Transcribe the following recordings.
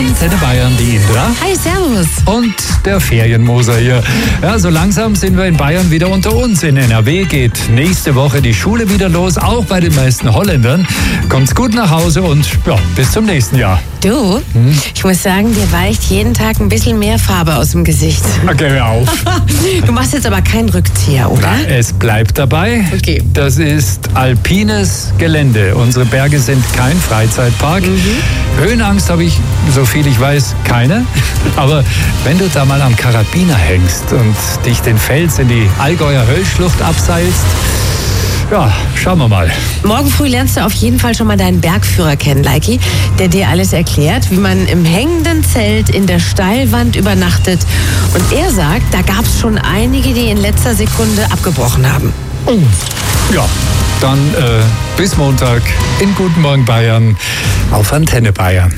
Antenne Bayern, die Indra. Hi, servus. Und der Ferienmoser hier. Ja, so langsam sind wir in Bayern wieder unter uns. In NRW geht nächste Woche die Schule wieder los, auch bei den meisten Holländern. Kommt's gut nach Hause und ja, bis zum nächsten Jahr. Du, ich muss sagen, dir weicht jeden Tag ein bisschen mehr Farbe aus dem Gesicht. Okay, hör auf. Du machst jetzt aber keinen Rückzieher, oder? Na, es bleibt dabei. Okay. Das ist alpines Gelände. Unsere Berge sind kein Freizeitpark. Höhenangst habe ich, so viel ich weiß, keine. Aber wenn du da mal am Karabiner hängst und dich den Fels in die Allgäuer Höllschlucht abseilst, ja, schauen wir mal. Morgen früh lernst du auf jeden Fall schon mal deinen Bergführer kennen, Leiki, der dir alles erklärt, wie man im hängenden Zelt in der Steilwand übernachtet. Und er sagt, da gab es schon einige, die in letzter Sekunde abgebrochen haben. Ja, dann bis Montag in Guten Morgen Bayern auf Antenne Bayern.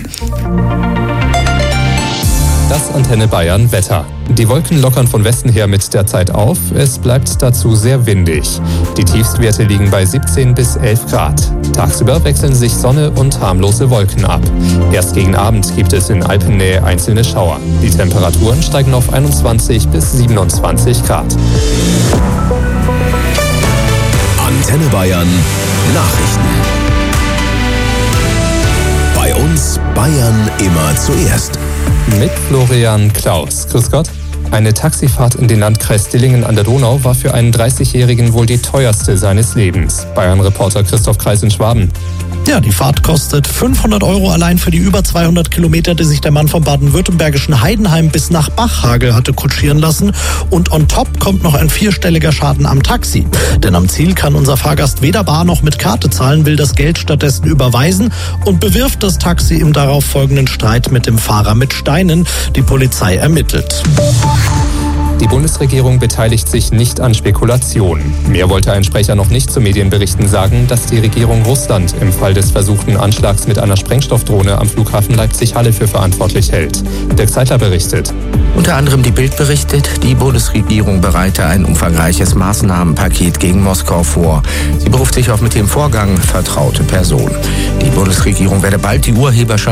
Das Antenne Bayern Wetter. Die Wolken lockern von Westen her mit der Zeit auf. Es bleibt dazu sehr windig. Die Tiefstwerte liegen bei 17 bis 11 Grad. Tagsüber wechseln sich Sonne und harmlose Wolken ab. Erst gegen Abend gibt es in Alpennähe einzelne Schauer. Die Temperaturen steigen auf 21 bis 27 Grad. Antenne Bayern Nachrichten. Bei uns Bayern immer zuerst. Mit Florian Klaus. Grüß Gott. Eine Taxifahrt in den Landkreis Dillingen an der Donau war für einen 30-Jährigen wohl die teuerste seines Lebens. Bayern-Reporter Christoph Kreis in Schwaben. Ja, die Fahrt kostet 500 € allein für die über 200 Kilometer, die sich der Mann vom baden-württembergischen Heidenheim bis nach Bachhagel hatte kutschieren lassen. Und on top kommt noch ein 4-stelliger Schaden am Taxi. Denn am Ziel kann unser Fahrgast weder bar noch mit Karte zahlen, will das Geld stattdessen überweisen und bewirft das Taxi im darauf folgenden Streit mit dem Fahrer mit Steinen. Die Polizei ermittelt. Die Bundesregierung beteiligt sich nicht an Spekulationen. Mehr wollte ein Sprecher noch nicht zu Medienberichten sagen, dass die Regierung Russland im Fall des versuchten Anschlags mit einer Sprengstoffdrohne am Flughafen Leipzig-Halle für verantwortlich hält. Dirk Zeitler berichtet. Unter anderem die Bild berichtet, die Bundesregierung bereite ein umfangreiches Maßnahmenpaket gegen Moskau vor. Sie beruft sich auf mit dem Vorgang vertraute Personen. Die Bundesregierung werde bald die Urheberschaft